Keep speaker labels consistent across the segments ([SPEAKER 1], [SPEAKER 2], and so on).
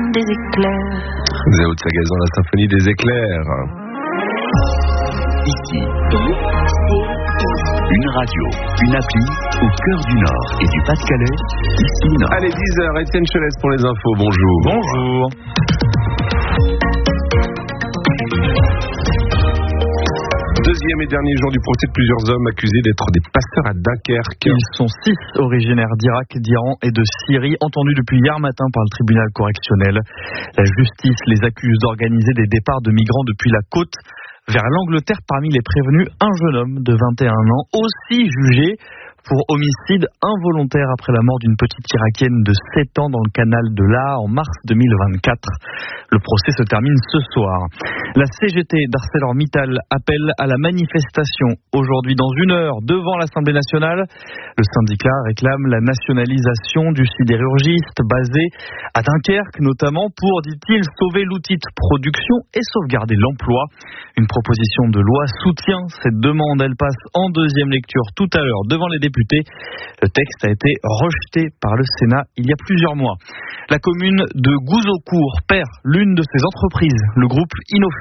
[SPEAKER 1] comme des éclairs.
[SPEAKER 2] Zao de Sagazan, la symphonie des éclairs.
[SPEAKER 3] Ici, une radio, une appli au cœur du Nord et du Pas-de-Calais. Ici Nord.
[SPEAKER 2] Allez, 10h, Étienne Chelès pour les infos. Bonjour.
[SPEAKER 4] Bonjour.
[SPEAKER 2] Deuxième et dernier jour du procès de plusieurs hommes accusés d'être des passeurs à Dunkerque.
[SPEAKER 4] Ils sont 6 originaires d'Irak, d'Iran et de Syrie, entendus depuis hier matin par le tribunal correctionnel. La justice les accuse d'organiser des départs de migrants depuis la côte vers l'Angleterre. Parmi les prévenus, un jeune homme de 21 ans, aussi jugé pour homicide involontaire après la mort d'une petite Irakienne de 7 ans dans le canal de l'Aa en mars 2024. Le procès se termine ce soir. La CGT d'ArcelorMittal appelle à la manifestation aujourd'hui dans 1 heure devant l'Assemblée nationale. Le syndicat réclame la nationalisation du sidérurgiste basé à Dunkerque, notamment pour, dit-il, sauver l'outil de production et sauvegarder l'emploi. Une proposition de loi soutient cette demande. Elle passe en deuxième lecture tout à l'heure devant les députés. Le texte a été rejeté par le Sénat il y a plusieurs mois. La commune de Gouzeaucourt perd l'une de ses entreprises. Le groupe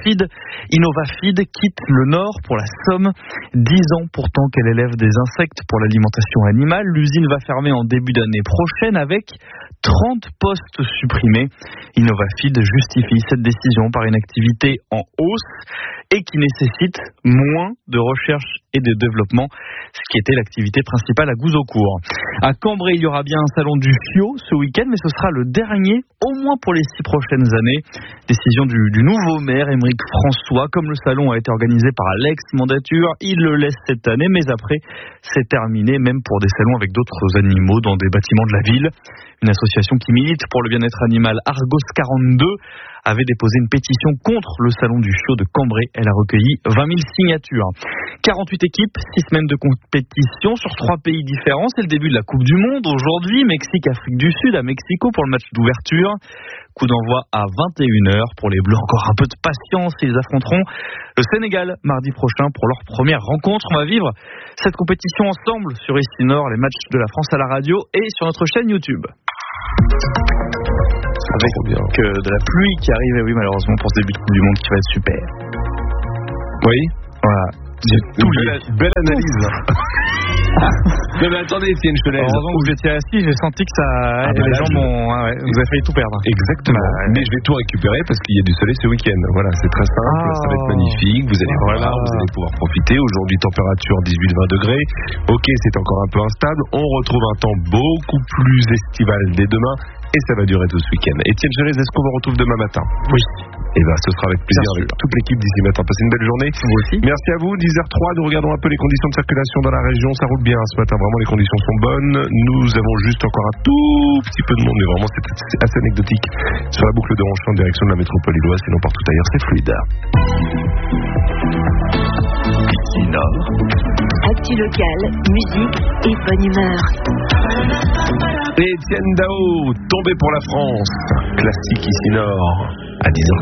[SPEAKER 4] Innovafid quitte le Nord pour la Somme. 10 ans pourtant qu'elle élève des insectes pour l'alimentation animale. L'usine va fermer en début d'année prochaine avec 30 postes supprimés. Innovafid justifie cette décision par une activité en hausse et qui nécessite moins de recherche et de développement, ce qui était l'activité principale à Gouzeaucourt. À Cambrai, il y aura bien un salon du FIO ce week-end, mais ce sera le dernier, au moins pour les 6 prochaines années. Décision du nouveau maire, Aymeric François. Comme le salon a été organisé par l'ex-mandature, il le laisse cette année, mais après, c'est terminé, même pour des salons avec d'autres animaux dans des bâtiments de la ville. Une association qui milite pour le bien-être animal, Argos 42, avait déposé une pétition contre le salon du FIO de Cambrai. Elle a recueilli 20 000 signatures. 48 équipes, 6 semaines de compétition sur 3 pays différents. C'est le début de la Coupe du Monde aujourd'hui. Mexique, Afrique du Sud, à Mexico pour le match d'ouverture. Coup d'envoi à 21h pour les Bleus. Encore un peu de patience, ils affronteront le Sénégal mardi prochain pour leur première rencontre. On va vivre cette compétition ensemble sur Ici Nord, les matchs de la France à la radio et sur notre chaîne YouTube. Avec de la pluie qui arrive, et oui, malheureusement, pour ce début de Coupe du Monde qui va être super.
[SPEAKER 2] Oui.
[SPEAKER 4] Voilà.
[SPEAKER 2] Belle analyse. Non mais attendez, Étienne Chelès.
[SPEAKER 4] Heureusement que vous étiez assis, j'ai senti que ça. Les gens m'ont. Vous avez failli tout perdre.
[SPEAKER 2] Exactement. Mais je vais tout récupérer parce qu'il y a du soleil ce week-end. Voilà, c'est très simple. Ça va être magnifique. Vous allez voir, vous allez pouvoir profiter. Aujourd'hui, température 18-20 degrés. Ok, c'est encore un peu instable. On retrouve un temps beaucoup plus estival dès demain. Et ça va durer tout ce week-end. Étienne Chelès, est-ce qu'on vous retrouve demain matin?
[SPEAKER 4] Oui.
[SPEAKER 2] Et bien, ce sera avec plaisir avec toute l'équipe d'ici matin. Passez une belle journée.
[SPEAKER 4] Vous aussi.
[SPEAKER 2] Merci à vous. 10h03, nous regardons un peu les conditions de circulation dans la région. Ça roule bien ce matin. Vraiment, les conditions sont bonnes. Nous avons juste encore un tout petit peu de monde, mais vraiment, c'est assez anecdotique. Sur la boucle de Ronchamp en direction de la métropole lilloise, sinon partout ailleurs, c'est fluide.
[SPEAKER 3] Ici Nord.
[SPEAKER 1] Actu locale, musique et bonne humeur.
[SPEAKER 2] Étienne Dao, tombé pour la France. Classique Ici Nord. À 10h.